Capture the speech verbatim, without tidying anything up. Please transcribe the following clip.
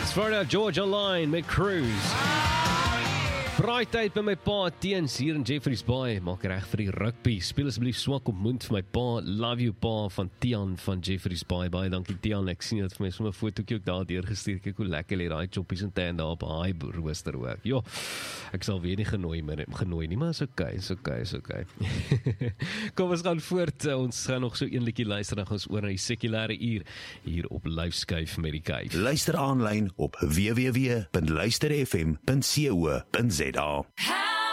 Florida Georgia Line met Cruise. Braai tyd by my pa Teens hier in Jeffreys Bay. Maak reg vir die rugby. Speel asseblief swak op moed vir my pa. Love you pa van Tian van Jeffreys Bay. Baie dankie Tian. Ek sien dit vir my sommer 'n fotootjie ook daar deurgestuur. Kyk hoe lekker lê daai choppies en tan daar op daai rooster ook. Jo, ek sal weer nie genooi maar genooi nie, maar is okay, is okay, is okay. Kom ons gaan voort. Ons gaan nog so een liedjie luister dan gaan ons oor na die sekulêre uur hier op Lyfskyf met die Kuif. Luister aanlyn op w w w punt luister f m punt co punt za.